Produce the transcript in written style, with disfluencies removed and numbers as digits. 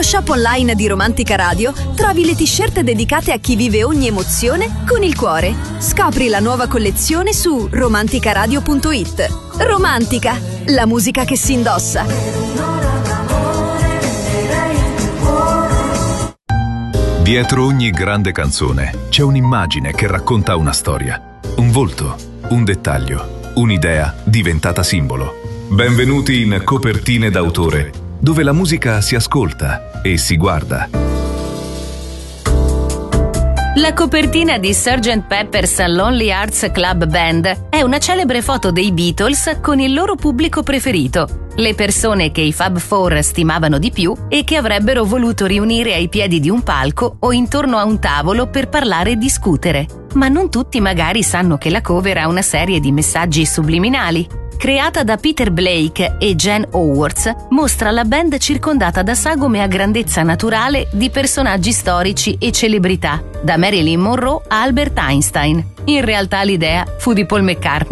shop online di Romantica Radio trovi le t-shirt dedicate a chi vive ogni emozione con il cuore. Scopri la nuova collezione su romanticaradio.it. Romantica, la musica che si indossa. Dietro ogni grande canzone c'è un'immagine che racconta una storia, un volto, un dettaglio, un'idea diventata simbolo. Benvenuti in Copertine d'autore, dove la musica si ascolta e si guarda. La copertina di Sgt. Pepper's Lonely Hearts Club Band è una celebre foto dei Beatles con il loro pubblico preferito, le persone che i Fab Four stimavano di più e che avrebbero voluto riunire ai piedi di un palco o intorno a un tavolo per parlare e discutere. Ma non tutti magari sanno che la cover ha una serie di messaggi subliminali. Creata da Peter Blake e Jen Howarth, mostra la band circondata da sagome a grandezza naturale di personaggi storici e celebrità, da Marilyn Monroe a Albert Einstein. In realtà l'idea fu di Paul McCartney,